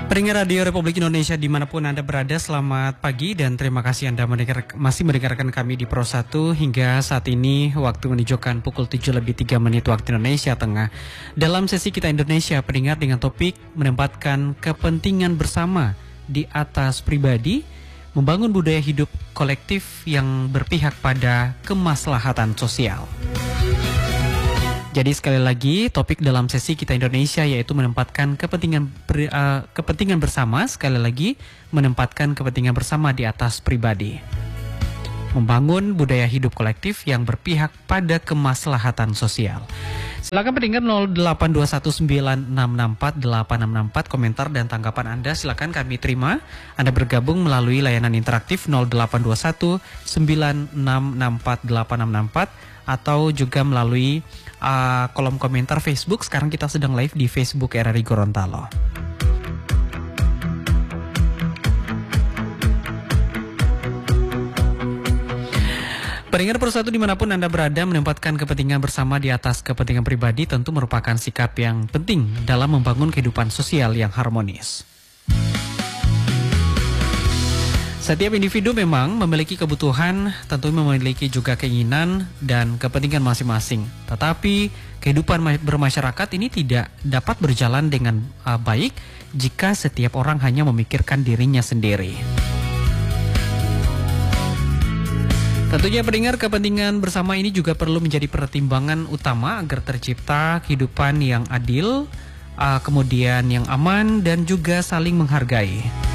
Pendengar Radio Republik Indonesia dimanapun Anda berada, selamat pagi dan terima kasih Anda masih mendengarkan kami di Pro 1 hingga saat ini waktu menunjukkan pukul 7:03 waktu Indonesia Tengah. Dalam sesi kita Indonesia, pendengar dengan topik menempatkan kepentingan bersama di atas pribadi, membangun budaya hidup kolektif yang berpihak pada kemaslahatan sosial. Jadi sekali lagi topik dalam sesi kita Indonesia yaitu menempatkan kepentingan bersama, sekali lagi menempatkan kepentingan bersama di atas pribadi. Membangun budaya hidup kolektif yang berpihak pada kemaslahatan sosial. Silakan pendengar 08196648664 komentar dan tanggapan Anda silakan kami terima. Anda bergabung melalui layanan interaktif 082196648664 atau juga melalui kolom komentar Facebook. Sekarang kita sedang live di Facebook RRI Gorontalo. Pendengar Pro 1 dimanapun Anda berada, menempatkan kepentingan bersama di atas kepentingan pribadi tentu merupakan sikap yang penting dalam membangun kehidupan sosial yang harmonis. Setiap individu memang memiliki kebutuhan, tentu memiliki juga keinginan dan kepentingan masing-masing. Tetapi kehidupan bermasyarakat ini tidak dapat berjalan dengan baik jika setiap orang hanya memikirkan dirinya sendiri. Tentunya pendengar, kepentingan bersama ini juga perlu menjadi pertimbangan utama agar tercipta kehidupan yang adil, kemudian yang aman dan juga saling menghargai.